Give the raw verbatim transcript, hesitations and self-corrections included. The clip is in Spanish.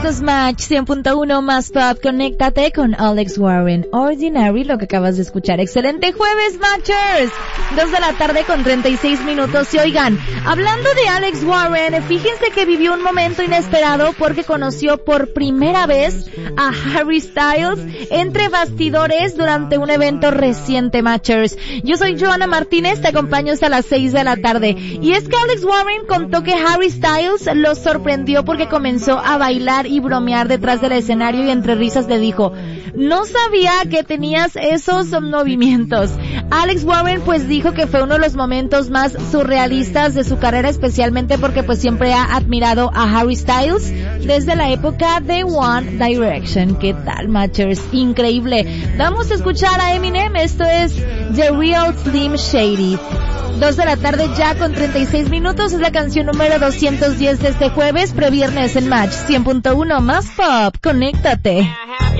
Esto es Match cien punto uno más Pop. Conéctate con Alex Warren. Ordinary, lo que acabas de escuchar. Excelente jueves, Matchers. Dos de la tarde con treinta y seis minutos. Y oigan, hablando de Alex Warren, fíjense que vivió un momento inesperado porque conoció por primera vez a Harry Styles entre bastidores durante un evento reciente, Matchers. Yo soy Joana Martínez, te acompaño hasta las seis de la tarde. Y es que Alex Warren contó que Harry Styles lo sorprendió porque comenzó a bailar y bromear detrás del escenario y entre risas le dijo, no sabía que tenías esos movimientos. Alex Warren pues dijo que fue uno de los momentos más surrealistas de su carrera, especialmente porque pues siempre ha admirado a Harry Styles desde la época de One Direction. ¿Qué tal, Matchers? Increíble. Vamos a escuchar a Eminem, esto es The Real Slim Shady. Dos de la tarde ya con treinta y seis minutos, es la canción número doscientos diez de este jueves, previernes en Match cien punto uno más Pop. Conéctate.